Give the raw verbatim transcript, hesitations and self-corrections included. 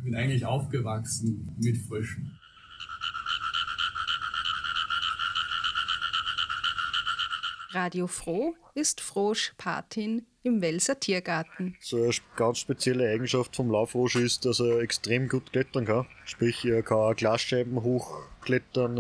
bin eigentlich aufgewachsen mit Fröschen. Radio Froh ist Frosch Patin im Welser Tiergarten. So eine ganz spezielle Eigenschaft vom Laufrosch ist, dass er extrem gut klettern kann. Sprich, er kann auch Glasscheiben hochklettern,